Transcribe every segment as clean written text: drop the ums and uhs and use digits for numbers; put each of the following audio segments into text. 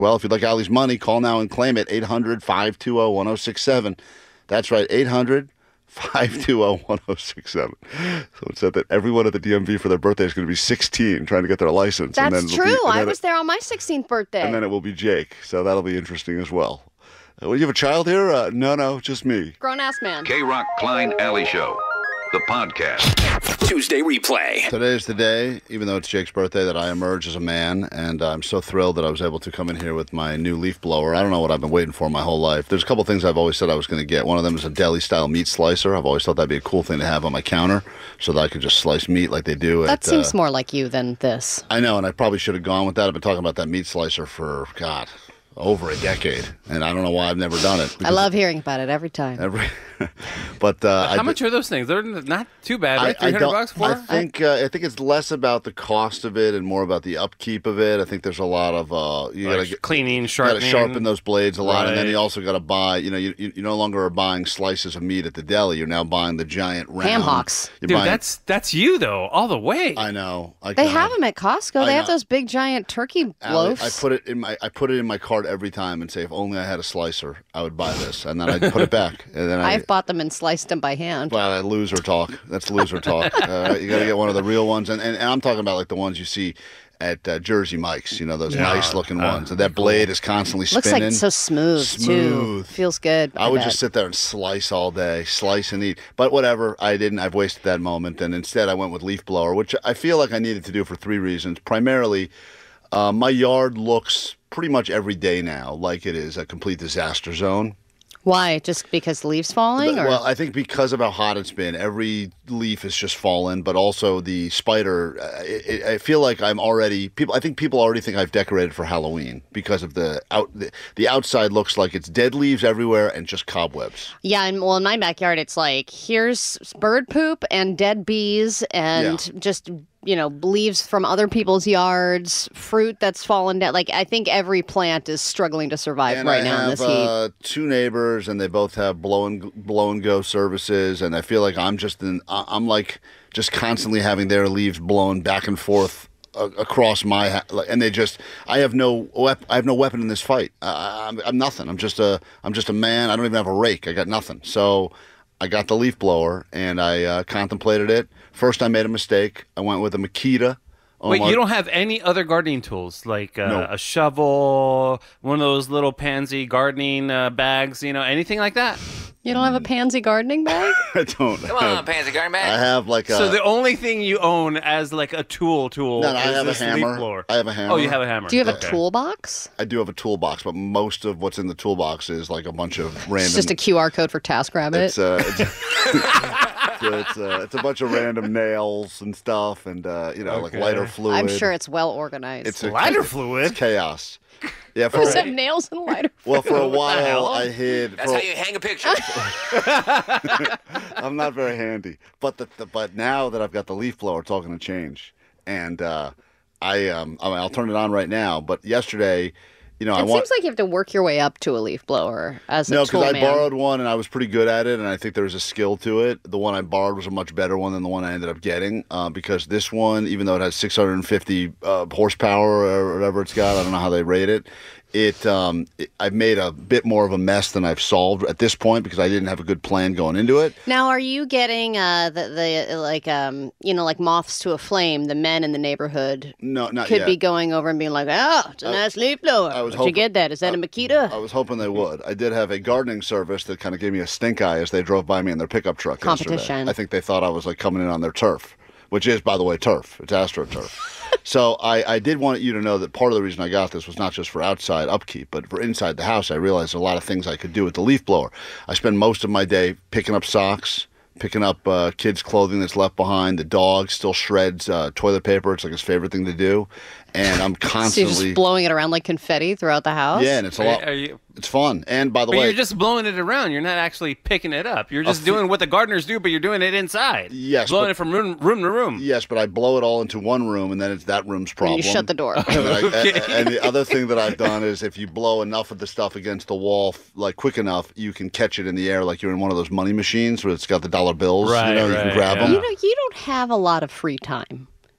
Well, if you'd like Allie's money, call now and claim it. 800-520-1067. That's right, 800-520-1067. So it said that everyone at the DMV for their birthday is going to be 16 trying to get their license. That's true. I was there on my 16th birthday. And then it will be Jake. So that'll be interesting as well. Well, you have a child here? No, just me. Grown-ass man. K-Rock Klein Alley Show, the podcast. Tuesday replay. Today is the day, even though it's Jake's birthday, that I emerge as a man, and I'm so thrilled that I was able to come in here with my new leaf blower. I don't know what I've been waiting for my whole life. There's a couple things I've always said I was going to get. One of them is a deli-style meat slicer. I've always thought that'd be a cool thing to have on my counter so that I could just slice meat like they do. That seems more like you than this. I know, and I probably should have gone with that. I've been talking about that meat slicer for, over a decade, and I don't know why I've never done it. I love hearing about it every time. But how much are those things? They're not too bad, right? $300 for? I think it's less about the cost of it and more about the upkeep of it. I think there's a lot of you got to cleaning, sharpening. You got to sharpen those blades a lot, right. And then you also got to buy. You no longer are buying slices of meat at the deli. You're now buying the giant round ham hocks. Dude, that's you though, all the way. I know. They have them at Costco. They have those big giant turkey loaves. I put it in my cart every time and say, if only I had a slicer, I would buy this, and then I put it back. And then I've bought them and sliced them by hand. Well, that loser talk. That's loser talk. You got to get one of the real ones, and I'm talking about like the ones you see at Jersey Mike's. Those nice looking ones. And that blade is constantly spinning. Looks like so smooth too. Feels good. I would just sit there and slice all day, slice and eat. But whatever, I didn't. I've wasted that moment, and instead I went with leaf blower, which I feel like I needed to do for 3 reasons. Primarily, my yard looks pretty much every day now like it is a complete disaster zone. Why? Just because the leaves falling? Well, I think because of how hot it's been, every leaf has just fallen, but also the spider. I feel like I think people already think I've decorated for Halloween because of the outside looks like it's dead leaves everywhere and just cobwebs. Yeah, and in my backyard, it's like here's bird poop and dead bees and just leaves from other people's yards, fruit that's fallen down. Like, I think every plant is struggling to survive right now in this heat. I have 2 neighbors, and they both have blow and go services, and I feel like I'm just constantly having their leaves blown back and forth across my and I have no weapon in this fight. I'm nothing. I'm just a man. I don't even have a rake. I got nothing. So I got the leaf blower, and I contemplated it. First, I made a mistake. I went with a Makita. Wait, you don't have any other gardening tools, like a shovel, one of those little pansy gardening bags, anything like that? You don't have a pansy gardening bag? I don't. Come on, pansy gardening bag. I have So the only thing you own as like a tool No, I have a hammer. I have a hammer. Oh, you have a hammer. Do you have a toolbox? I do have a toolbox, but most of what's in the toolbox is like a bunch of random... It's just a QR code for TaskRabbit. It's a bunch of random nails and stuff, and like lighter fluid. I'm sure it's well organized. It's lighter fluid. It's chaos. Yeah, does it have nails and lighter fluid? Well, for a while I hid. That's how you hang a picture. I'm not very handy, but now that I've got the leaf blower, it's all going to change, and I'll turn it on right now. But yesterday. It seems like you have to work your way up to a leaf blower as a tool man. No, because I borrowed one and I was pretty good at it, and I think there was a skill to it. The one I borrowed was a much better one than the one I ended up getting, because this one, even though it has 650 horsepower or whatever it's got, I don't know how they rate it, I've made a bit more of a mess than I've solved at this point because I didn't have a good plan going into it. Now, are you getting like moths to a flame? The men in the neighborhood could be going over and being like, "Oh, it's a nice leaf blower. Where'd you get that? Is that a Makita?" I was hoping they would. I did have a gardening service that kind of gave me a stink eye as they drove by me in their pickup truck Competition. yesterday. I think they thought I was like coming in on their turf, which is, by the way, turf. It's AstroTurf. So I did want you to know that part of the reason I got this was not just for outside upkeep, but for inside the house. I realized a lot of things I could do with the leaf blower. I spend most of my day picking up socks, picking up kids' clothing that's left behind. The dog still shreds toilet paper. It's like his favorite thing to do. And I'm constantly... So you're just blowing it around like confetti throughout the house? Yeah, and it's a lot... It's fun. And by the way... you're just blowing it around. You're not actually picking it up. You're just doing what the gardeners do, but you're doing it inside. Yes. Blowing it from room to room. Yes, but I blow it all into one room, and then it's that room's problem. And you shut the door. And the other thing that I've done is if you blow enough of the stuff against the wall, like quick enough, you can catch it in the air like you're in one of those money machines where it's got the dollar bills. Right, you can grab them. You don't have a lot of free time.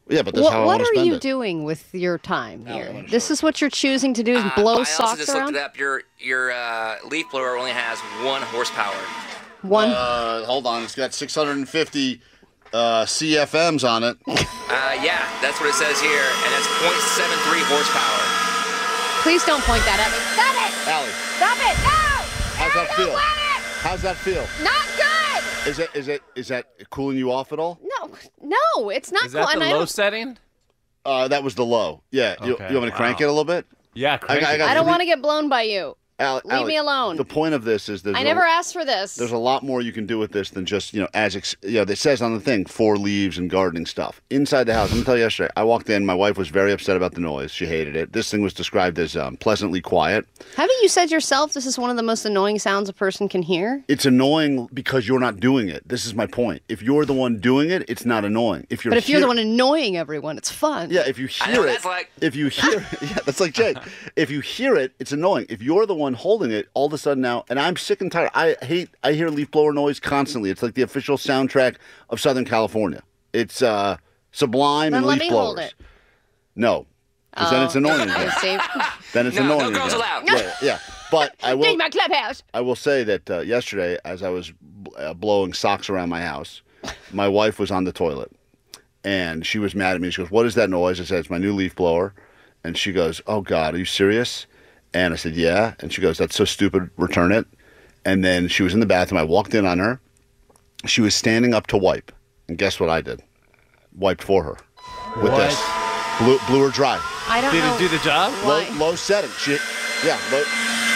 Yeah, but that's how I What want to are spend you it. doing with your time I here? wanna This show is what you're choosing to do is blow I also socks just around? looked it up. Your leaf blower only has 1 horsepower. One. Hold on. It's got 650 CFMs on it. Yeah, that's what it says here, and that's 0.73 horsepower. Please don't point that at me. Stop it! Allie, Stop it! No! how's that I feel? don't want it! How's that feel? Not good! Is that cooling you off at all? No, it's not Is that cool. the And low setting? That was the low. Yeah. You Okay, want me to crank it a little bit? Yeah, crank I it. got I don't three- want to get blown by you. Leave me alone. The point of this is I never asked for this. There's a lot more you can do with this than just, it says on the thing, 4 leaves and gardening stuff. Inside the house, I'm going to tell you yesterday, I walked in, my wife was very upset about the noise. She hated it. This thing was described as pleasantly quiet. Haven't you said yourself this is one of the most annoying sounds a person can hear? It's annoying because you're not doing it. This is my point. If you're the one doing it, it's not annoying. If But if you're the one annoying everyone, it's fun. Yeah, if you I know hear what it, that's like. if you hear, yeah, that's like Jake. If you hear it, it's annoying. If you're the one holding it, all of a sudden now, and I'm sick and tired. I hear leaf blower noise constantly. It's like the official soundtrack of Southern California. It's sublime Then and let leaf me blowers. hold it. No, because then it's annoying Oh, again. see? Then it's No, no annoying girls again. allowed. Yeah. But I will. Dig my clubhouse. I will say that yesterday, as I was blowing socks around my house, my wife was on the toilet, and she was mad at me. She goes, "What is that noise?" I said, "It's my new leaf blower," and she goes, "Oh God, are you serious?" And I said, "Yeah," and she goes, "That's so stupid. Return it." And then she was in the bathroom. I walked in on her. She was standing up to wipe, and guess what I did? Wiped for her with What? this. Blew her dry. I don't Did know. it do the job? Why? Low setting. Low.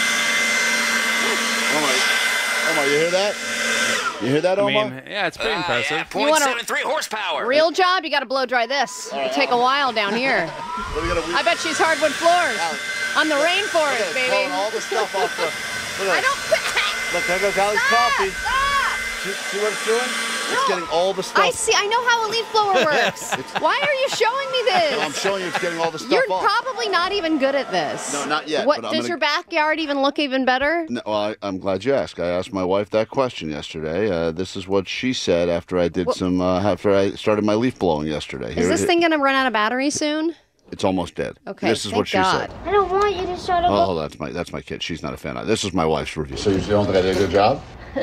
Omar, you hear that? You hear that, I Omar? mean, yeah, it's pretty impressive. Yeah, You wanna- 0.73 horsepower. Real job, you got to blow dry this. It'll take a while down here. What are we gonna- I bet she's hardwood floors on the rainforest, Look at it, baby. blowing all the stuff off the. Look I at don't. it. Look, there goes Allie's coffee. Stop! See what it's doing? It's getting all the stuff. I see. I know how a leaf blower works. Why are you showing me I'm this? showing you it's getting all the stuff You're off. probably not even good at this. No, not yet, What but I'm does gonna- your backyard even look even better? No, well, I'm glad you asked. I asked my wife that question yesterday. This is what she said after I did after I started my leaf blowing yesterday. Is this thing gonna run out of battery soon? It's almost dead. Okay. This is thank what she God. said. I don't want you to start a Oh, that's my kid. She's not a fan of it. This is my wife's review. So you don't think I did a good job?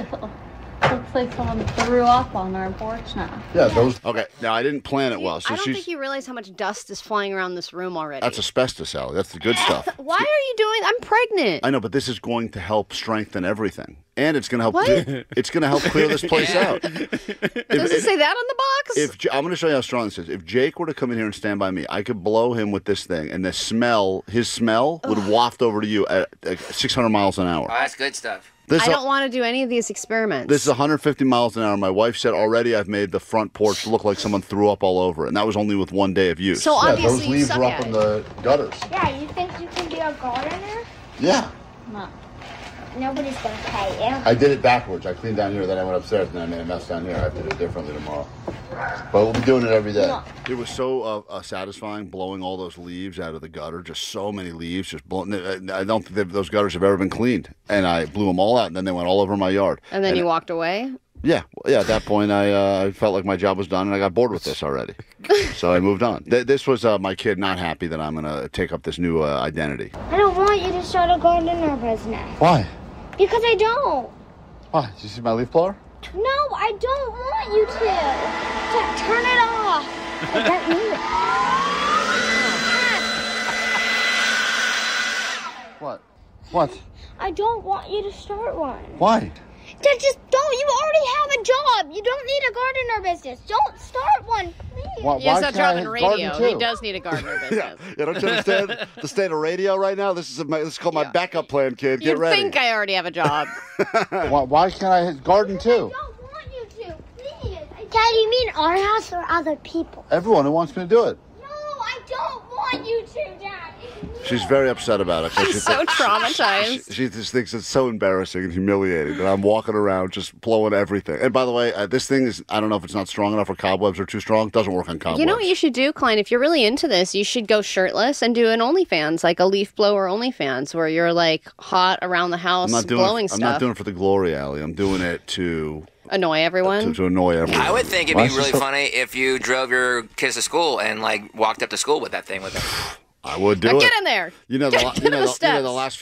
Looks like someone threw up on our porch now. Yeah, those. Okay, now I didn't plan it well. So I don't she's. think you realize how much dust is flying around this room already. That's asbestos, Allie. That's the good stuff. Why are you doing? I'm pregnant. I know, but this is going to help strengthen everything, and it's going to help. What? It's going to help clear this place out. Does it say that on the box? I'm going to show you how strong this is. If Jake were to come in here and stand by me, I could blow him with this thing, and his smell would waft over to you at 600 miles an hour. Oh, that's good stuff. I don't want to do any of these experiments. This is 150 miles an hour. My wife said already I've made the front porch look like someone threw up all over it, and that was only with 1 day of use. So obviously you suck at it. the gutters. Yeah, you think you can be a gardener? Yeah. No. Nobody's gonna pay you. I did it backwards. I cleaned down here, then I went upstairs, and then I made a mess down here. I have to do it differently tomorrow. But we'll be doing it every day. No. It was so satisfying blowing all those leaves out of the gutter. Just so many leaves. Just blowing. I don't think those gutters have ever been cleaned. And I blew them all out, and then they went all over my yard. And then you walked away? Yeah. At that point, I felt like my job was done, and I got bored with this already. So I moved on. This was my kid not happy that I'm going to take up this new identity. I don't want you to start a gardener business. Why? Because I don't. Why? Did you see my leaf blower? No, I don't want you to. Turn it off. That means What? What? I don't want you to start one. Why? Just don't. You already have a job. You don't need a gardener business. Don't start one, please. He has that job in radio. He does need a gardener business. Yeah, don't you understand the state of radio right now? This is called my backup plan, kid. Get You ready. think I already have a job. Why can't I garden I too? don't want you to, please. Daddy, you mean our house or other people? Everyone who wants me to do it. No, I don't want you to, Daddy. She's very upset about it. 'cause I'm she so traumatized. She just thinks it's so embarrassing and humiliating that I'm walking around just blowing everything. And by the way, this thing is, I don't know if it's not strong enough or cobwebs are too strong. It doesn't work on cobwebs. You know what you should do, Klein? If you're really into this, you should go shirtless and do an OnlyFans, like a leaf blower OnlyFans, where you're like hot around the house blowing stuff. I'm not doing it for the glory, Allie. I'm doing it to Annoy everyone. To annoy everyone. I would think it'd Why be is really this so- funny if you drove your kids to school and like walked up to school with that thing with them. I would do it. Get in there. You know, Get in the steps. the last